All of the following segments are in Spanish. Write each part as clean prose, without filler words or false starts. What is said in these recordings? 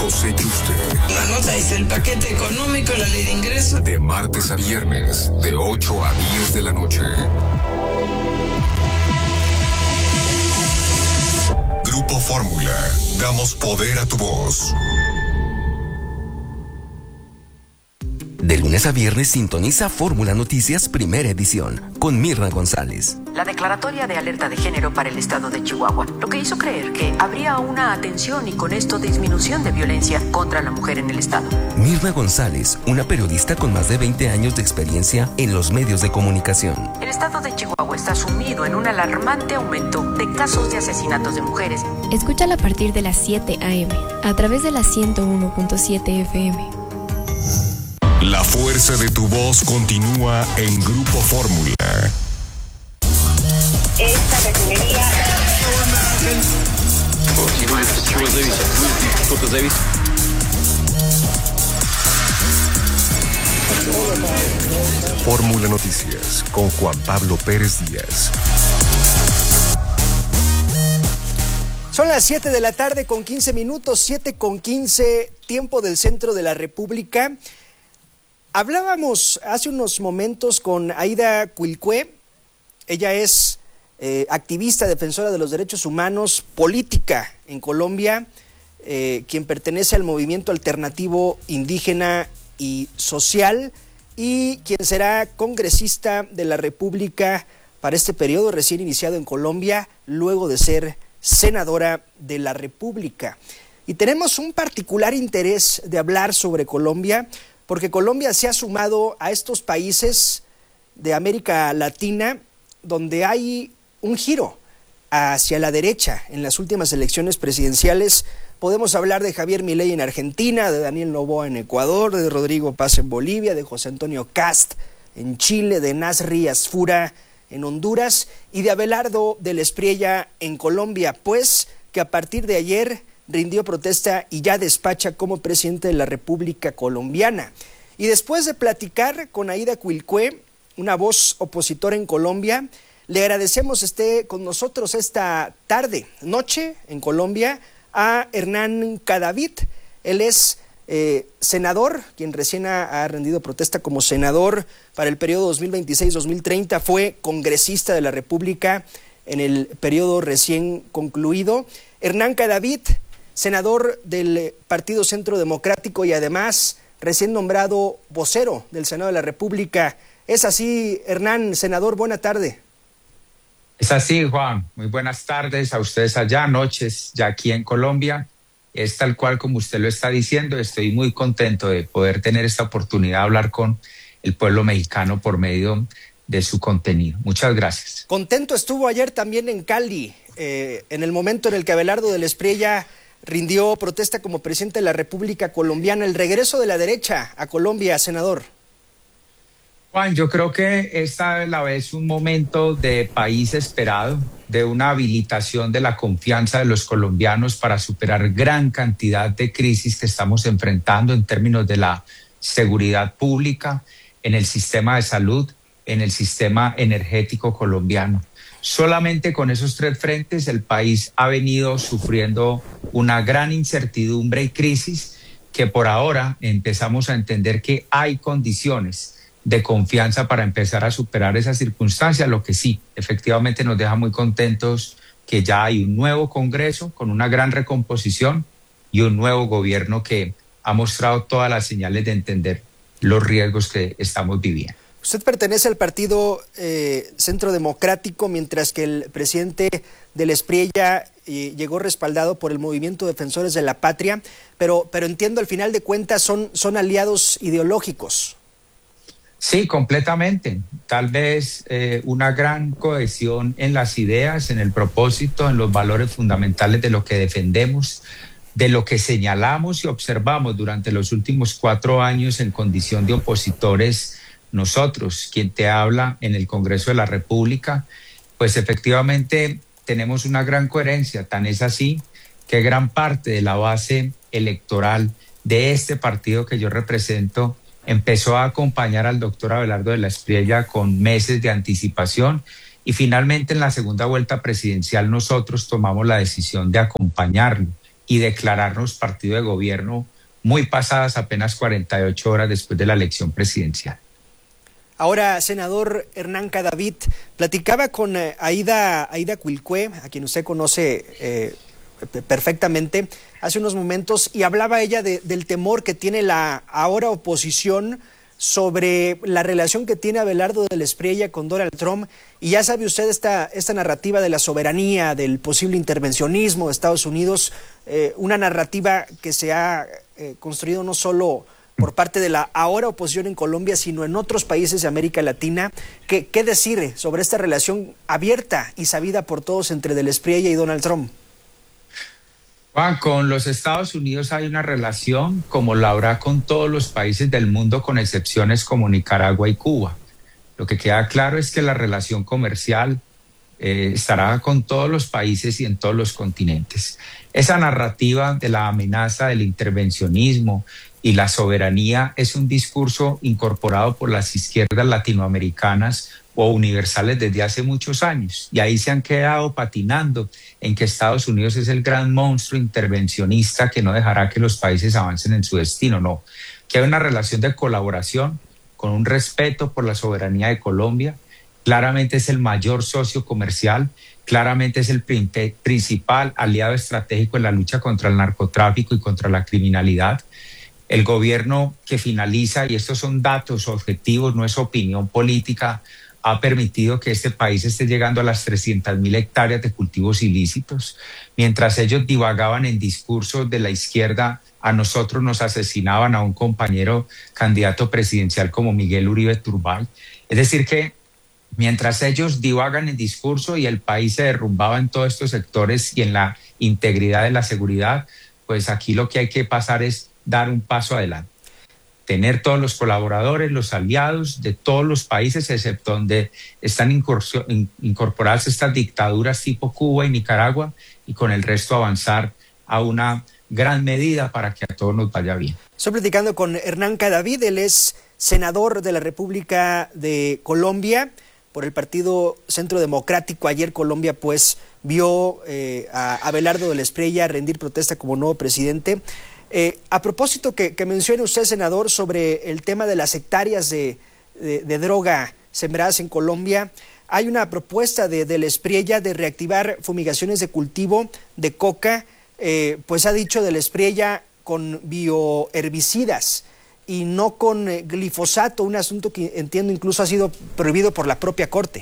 José Yuste. La nota es el paquete económico, la ley de ingresos. De martes a viernes, de 8 a 10 de la noche. Grupo Fórmula. Damos poder a tu voz. De lunes a viernes sintoniza Fórmula Noticias Primera Edición con Mirna González. La declaratoria de alerta de género para el estado de Chihuahua, lo que hizo creer que habría una atención y con esto disminución de violencia contra la mujer en el estado. Mirna González, una periodista con más de 20 años de experiencia en los medios de comunicación. El estado de Chihuahua está sumido en un alarmante aumento de casos de asesinatos de mujeres. Escúchala a partir de las 7 a.m. a través de la 101.7 FM. La fuerza de tu voz continúa en Grupo Fórmula. Esta refinería. Fórmula Noticias con Juan Pablo Pérez Díaz. Son las 7 de la tarde con 15 minutos, 7:15, tiempo del centro de la República. Hablábamos hace unos momentos con Aida Cuilcue. Ella es activista, defensora de los derechos humanos, política en Colombia, quien pertenece al movimiento alternativo indígena y social y quien será congresista de la República para este periodo recién iniciado en Colombia, luego de ser senadora de la República. Y tenemos un particular interés de hablar sobre Colombia, porque Colombia se ha sumado a estos países de América Latina donde hay un giro hacia la derecha en las últimas elecciones presidenciales. Podemos hablar de Javier Milei en Argentina, de Daniel Noboa en Ecuador, de Rodrigo Paz en Bolivia, de José Antonio Kast en Chile, de Nasri Asfura en Honduras y de Abelardo del Espriella en Colombia, pues que a partir de ayer rindió protesta y ya despacha como presidente de la República Colombiana. Y después de platicar con Aida Cuilcue, una voz opositora en Colombia, le agradecemos esté con nosotros esta noche en Colombia, a Hernán Cadavid. Él es senador, quien recién ha rendido protesta como senador para el periodo 2026-2030, fue congresista de la República en el periodo recién concluido. Hernán Cadavid, senador del Partido Centro Democrático y además recién nombrado vocero del Senado de la República. ¿Es así, Hernán, senador? Buena tarde. Es así, Juan. Muy buenas tardes a ustedes allá, noches ya aquí en Colombia. Es tal cual como usted lo está diciendo. Estoy muy contento de poder tener esta oportunidad de hablar con el pueblo mexicano por medio de su contenido. Muchas gracias. Contento estuvo ayer también en Cali, en el momento en el que Abelardo del Espriella rindió protesta como presidente de la República Colombiana, el regreso de la derecha a Colombia, senador. Juan, yo creo que esta es la vez un momento de país esperado, de una habilitación de la confianza de los colombianos para superar gran cantidad de crisis que estamos enfrentando en términos de la seguridad pública, en el sistema de salud, en el sistema energético colombiano. Solamente con esos tres frentes el país ha venido sufriendo una gran incertidumbre y crisis que por ahora empezamos a entender que hay condiciones de confianza para empezar a superar esa circunstancia, lo que sí, efectivamente nos deja muy contentos que ya hay un nuevo Congreso con una gran recomposición y un nuevo gobierno que ha mostrado todas las señales de entender los riesgos que estamos viviendo. Usted pertenece al Partido Centro Democrático, mientras que el presidente del Espriella llegó respaldado por el Movimiento Defensores de la Patria, pero entiendo al final de cuentas son aliados ideológicos. Sí, completamente. Tal vez una gran cohesión en las ideas, en el propósito, en los valores fundamentales de lo que defendemos, de lo que señalamos y observamos durante los últimos 4 años en condición de opositores. Nosotros, quien te habla en el Congreso de la República, pues efectivamente tenemos una gran coherencia. Tan es así que gran parte de la base electoral de este partido que yo represento empezó a acompañar al doctor Abelardo del Espriella con meses de anticipación y finalmente en la segunda vuelta presidencial nosotros tomamos la decisión de acompañarlo y declararnos partido de gobierno muy pasadas apenas 48 horas después de la elección presidencial. Ahora, senador Hernán Cadavid, platicaba con Aida Cuilcue, a quien usted conoce perfectamente, hace unos momentos, y hablaba ella del temor que tiene la ahora oposición sobre la relación que tiene Abelardo del Espriella con Donald Trump. Y ya sabe usted esta narrativa de la soberanía, del posible intervencionismo de Estados Unidos, una narrativa que se ha construido no solo por parte de la ahora oposición en Colombia, sino en otros países de América Latina. ¿Qué decir sobre esta relación abierta y sabida por todos entre del Espriella y Donald Trump? Juan, con los Estados Unidos hay una relación como la habrá con todos los países del mundo, con excepciones como Nicaragua y Cuba. Lo que queda claro es que la relación comercial estará con todos los países y en todos los continentes. Esa narrativa de la amenaza del intervencionismo y la soberanía es un discurso incorporado por las izquierdas latinoamericanas o universales desde hace muchos años, y ahí se han quedado patinando en que Estados Unidos es el gran monstruo intervencionista que no dejará que los países avancen en su destino. No, que hay una relación de colaboración con un respeto por la soberanía de Colombia. Claramente es el mayor socio comercial, claramente es el principal aliado estratégico en la lucha contra el narcotráfico y contra la criminalidad. El gobierno que finaliza, y estos son datos objetivos, no es opinión política, ha permitido que este país esté llegando a las 300.000 hectáreas de cultivos ilícitos. Mientras ellos divagaban en discursos de la izquierda, a nosotros nos asesinaban a un compañero candidato presidencial como Miguel Uribe Turbay. Es decir que mientras ellos divagan en discurso y el país se derrumbaba en todos estos sectores y en la integridad de la seguridad, pues aquí lo que hay que pasar es dar un paso adelante. Tener todos los colaboradores, los aliados de todos los países, excepto donde están incorporadas estas dictaduras tipo Cuba y Nicaragua, y con el resto avanzar a una gran medida para que a todos nos vaya bien. Estoy platicando con Hernán Cadavid, él es senador de la República de Colombia por el Partido Centro Democrático. Ayer Colombia pues vio a Abelardo del Espriella rendir protesta como nuevo presidente. A propósito que mencione usted, senador, sobre el tema de las hectáreas de droga sembradas en Colombia, hay una propuesta del Espriella de reactivar fumigaciones de cultivo de coca, pues ha dicho del Espriella con bioherbicidas y no con glifosato, un asunto que entiendo incluso ha sido prohibido por la propia Corte.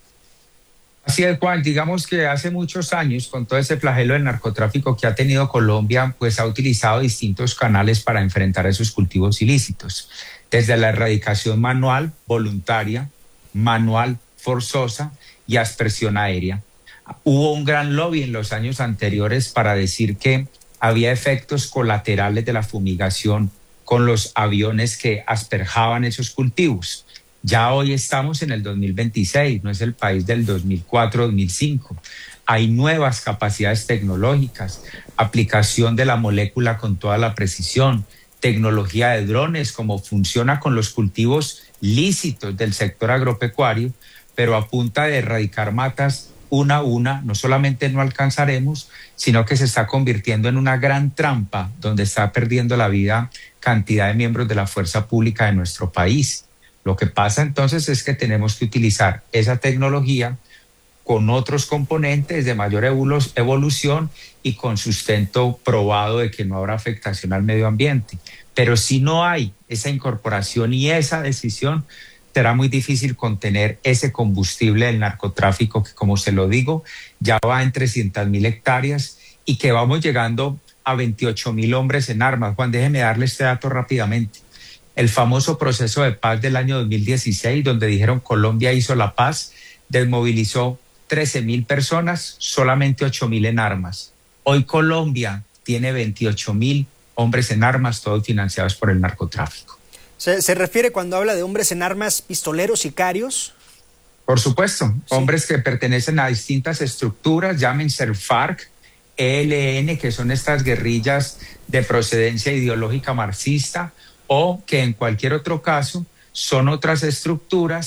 Así es, Juan. Digamos que hace muchos años, con todo ese flagelo del narcotráfico que ha tenido Colombia, pues ha utilizado distintos canales para enfrentar esos cultivos ilícitos. Desde la erradicación manual, voluntaria, manual, forzosa y aspersión aérea. Hubo un gran lobby en los años anteriores para decir que había efectos colaterales de la fumigación con los aviones que asperjaban esos cultivos. Ya hoy estamos en el 2026, no es el país del 2004-2005. Hay nuevas capacidades tecnológicas, aplicación de la molécula con toda la precisión, tecnología de drones, como funciona con los cultivos lícitos del sector agropecuario, pero a punta de erradicar matas una a una, no solamente no alcanzaremos, sino que se está convirtiendo en una gran trampa donde está perdiendo la vida cantidad de miembros de la fuerza pública de nuestro país. Lo que pasa entonces es que tenemos que utilizar esa tecnología con otros componentes de mayor evolución y con sustento probado de que no habrá afectación al medio ambiente. Pero si no hay esa incorporación y esa decisión, será muy difícil contener ese combustible del narcotráfico que, como se lo digo, ya va en 300.000 hectáreas y que vamos llegando a 28.000 hombres en armas. Juan, déjeme darle este dato rápidamente. El famoso proceso de paz del año 2016, donde dijeron Colombia hizo la paz, desmovilizó 13.000 personas, solamente 8.000 en armas. Hoy Colombia tiene 28.000 hombres en armas, todos financiados por el narcotráfico. ¿Se refiere cuando habla de hombres en armas, pistoleros, sicarios? Por supuesto, sí. Hombres que pertenecen a distintas estructuras, llámense FARC, ELN, que son estas guerrillas de procedencia ideológica marxista, o que en cualquier otro caso son otras estructuras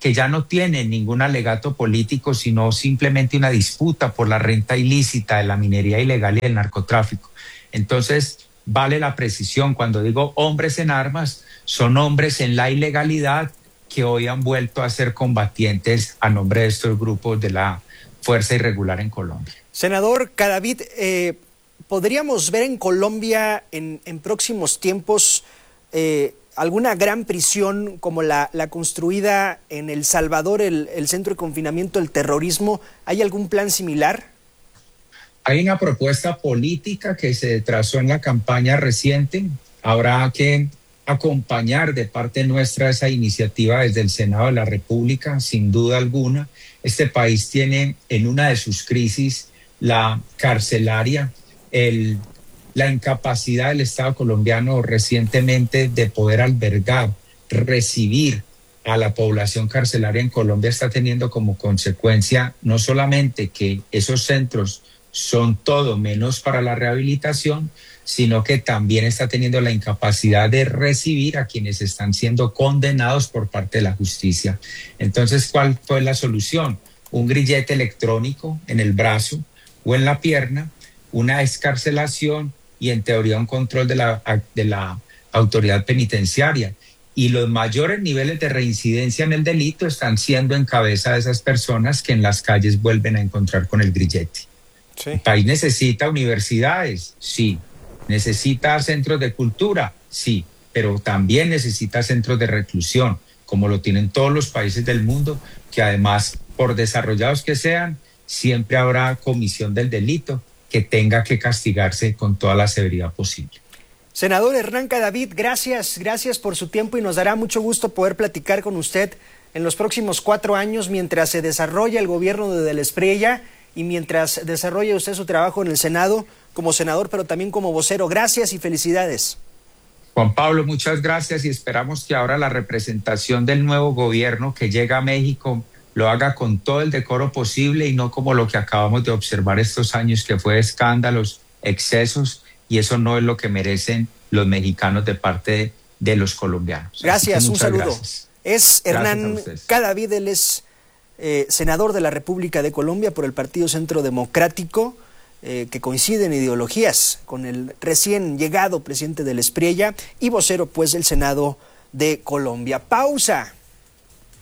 que ya no tienen ningún alegato político, sino simplemente una disputa por la renta ilícita de la minería ilegal y el narcotráfico. Entonces, vale la precisión, cuando digo hombres en armas, son hombres en la ilegalidad que hoy han vuelto a ser combatientes a nombre de estos grupos de la fuerza irregular en Colombia. Senador Cadavid, ¿podríamos ver en Colombia en próximos tiempos alguna gran prisión como la construida en El Salvador, el centro de confinamiento del terrorismo? ¿Hay algún plan similar? Hay una propuesta política que se trazó en la campaña reciente. Habrá que acompañar de parte nuestra esa iniciativa desde el Senado de la República, sin duda alguna. Este país tiene en una de sus crisis la carcelaria, la incapacidad del Estado colombiano recientemente de poder albergar, recibir a la población carcelaria en Colombia está teniendo como consecuencia no solamente que esos centros son todo menos para la rehabilitación, sino que también está teniendo la incapacidad de recibir a quienes están siendo condenados por parte de la justicia. Entonces, ¿cuál fue la solución? Un grillete electrónico en el brazo o en la pierna, una excarcelación y en teoría un control de la autoridad penitenciaria. Y los mayores niveles de reincidencia en el delito están siendo en cabeza de esas personas que en las calles vuelven a encontrar con el grillete. Sí. El país necesita universidades, sí. Necesita centros de cultura, sí. Pero también necesita centros de reclusión, como lo tienen todos los países del mundo, que además, por desarrollados que sean, siempre habrá comisión del delito que tenga que castigarse con toda la severidad posible. Senador Hernán Cadavid, gracias por su tiempo y nos dará mucho gusto poder platicar con usted en los próximos 4 años mientras se desarrolla el gobierno de Del Espriella y mientras desarrolla usted su trabajo en el Senado como senador, pero también como vocero. Gracias y felicidades. Juan Pablo, muchas gracias y esperamos que ahora la representación del nuevo gobierno que llega a México lo haga con todo el decoro posible y no como lo que acabamos de observar estos años, que fue escándalos, excesos, y eso no es lo que merecen los mexicanos de parte de los colombianos. Gracias, un saludo. Gracias. Es Hernán Cadavid, él es senador de la República de Colombia por el Partido Centro Democrático, que coincide en ideologías con el recién llegado presidente Del Espriella y vocero pues del Senado de Colombia. Pausa.